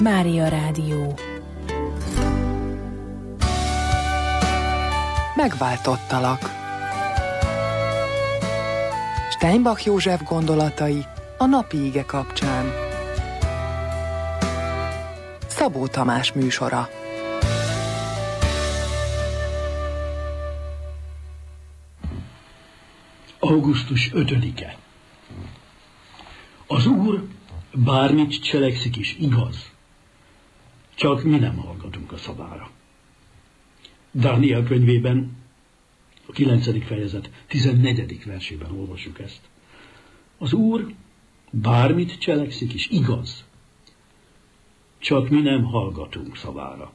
Mária Rádió. Megváltottalak. Steinbach József gondolatai a napi ige kapcsán. Szabó Tamás műsora. Augusztus 5-e. Az Úr bármit cselekszik is igaz, csak mi nem hallgatunk a szavára. Dániel könyvében, a 9. fejezet 14. versében olvassuk ezt. Az Úr bármit cselekszik is igaz, csak mi nem hallgatunk szavára.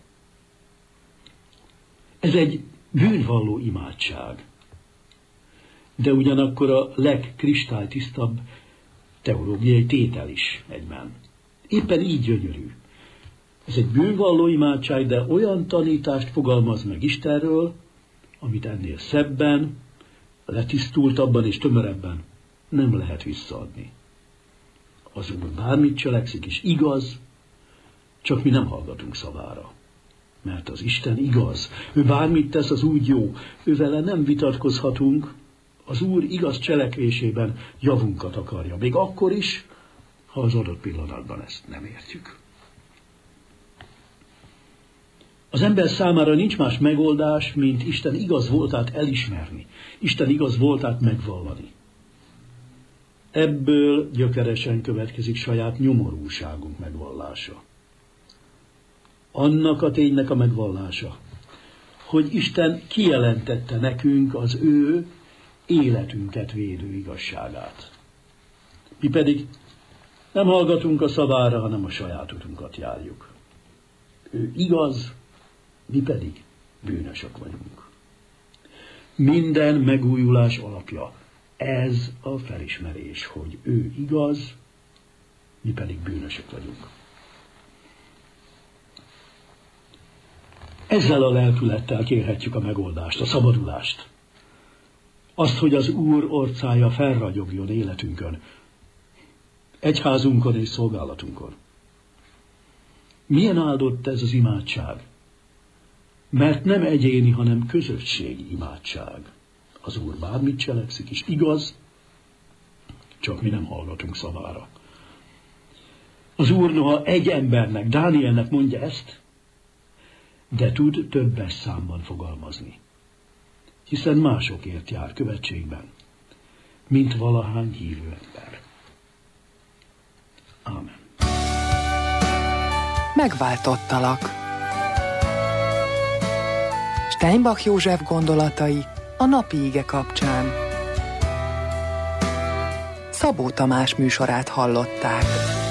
Ez egy bűnvalló imádság, de ugyanakkor a legkristálytisztabb teológiai tétel is egyben. Éppen így gyönyörű. Ez egy bűnvalló imádság, de olyan tanítást fogalmaz meg Istenről, amit ennél szebben, letisztultabban és tömörebben nem lehet visszaadni. Az Úr bármit cselekszik is igaz, csak mi nem hallgatunk szavára. Mert az Isten igaz, ő bármit tesz, az úgy jó, ővele nem vitatkozhatunk, az Úr igaz cselekvésében javunkat akarja, még akkor is, ha az adott pillanatban ezt nem értjük. Az ember számára nincs más megoldás, mint Isten igaz voltát elismerni, Isten igaz voltát megvallani. Ebből gyökeresen következik saját nyomorúságunk megvallása. Annak a ténynek a megvallása, hogy Isten kijelentette nekünk az ő életünket védő igazságát. Mi pedig nem hallgatunk a szavára, hanem a saját utunkat járjuk. Ő igaz, mi pedig bűnösök vagyunk. Minden megújulás alapja ez a felismerés, hogy ő igaz, mi pedig bűnösök vagyunk. Ezzel a lelkülettel kérhetjük a megoldást, a szabadulást. Azt, hogy az Úr orcája felragyogjon életünkön, egyházunkon és szolgálatunkon. Milyen áldott ez az imádság? Mert nem egyéni, hanem közösségi imádság. Az Úr bármit cselekszik is igaz, csak mi nem hallgatunk szavára. Az Úr noha egy embernek, Dánielnek mondja ezt, de tud többes számban fogalmazni, hiszen másokért jár követségben, mint valahány hívő ember. Ámen. Megváltottalak. Steinbach József gondolatai a napi ige kapcsán. Szabó Tamás műsorát hallották.